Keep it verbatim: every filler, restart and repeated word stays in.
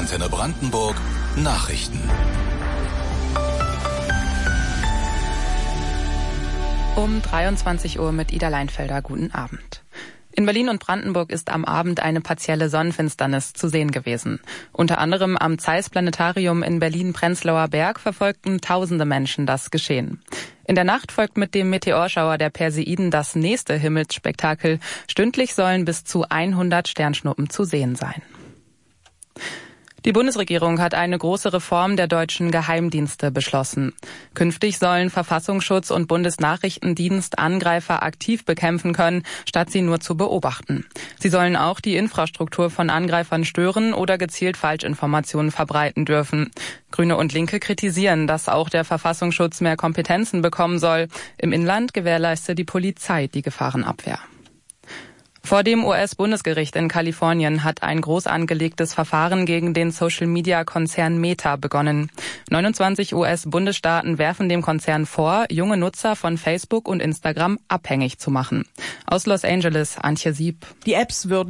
Antenne Brandenburg Nachrichten. Um dreiundzwanzig Uhr mit Ida Leinfelder. Guten Abend. In Berlin und Brandenburg ist am Abend eine partielle Sonnenfinsternis zu sehen gewesen. Unter anderem am Zeiss Planetarium in Berlin-Prenzlauer Berg verfolgten tausende Menschen das Geschehen. In der Nacht folgt mit dem Meteorschauer der Perseiden das nächste Himmelsspektakel. Stündlich sollen bis zu hundert Sternschnuppen zu sehen sein. Die Bundesregierung hat eine große Reform der deutschen Geheimdienste beschlossen. Künftig sollen Verfassungsschutz und Bundesnachrichtendienst Angreifer aktiv bekämpfen können, statt sie nur zu beobachten. Sie sollen auch die Infrastruktur von Angreifern stören oder gezielt Falschinformationen verbreiten dürfen. Grüne und Linke kritisieren, dass auch der Verfassungsschutz mehr Kompetenzen bekommen soll. Im Inland gewährleiste die Polizei die Gefahrenabwehr. Vor dem U S-Bundesgericht in Kalifornien hat ein groß angelegtes Verfahren gegen den Social-Media-Konzern Meta begonnen. neunundzwanzig U S-Bundesstaaten werfen dem Konzern vor, junge Nutzer von Facebook und Instagram abhängig zu machen. Aus Los Angeles, Antje Sieb. Die Apps würden